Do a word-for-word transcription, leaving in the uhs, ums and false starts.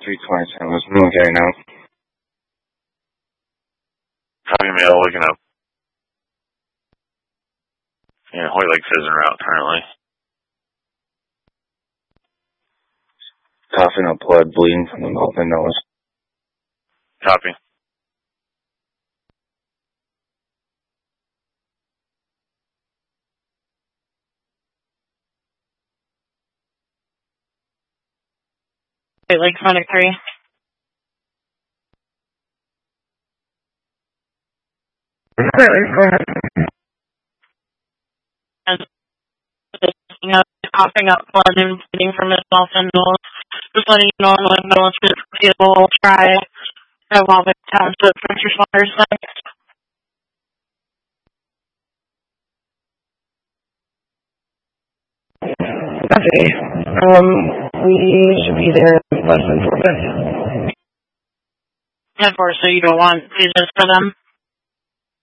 three twenty-seven was military now. Copy mail, looking up. Yeah, Hoyt Lake is en route currently. Coughing up blood, bleeding from the mouth and nose. Copy. Hoyt Lake Medic three. And you know, coughing up blood and bleeding from his mouth and nose. Just letting you know I'm going to go into we'll try involving township first responders next. Okay. Um, we should be there in less than four minutes. And of course, so you don't want visas for them.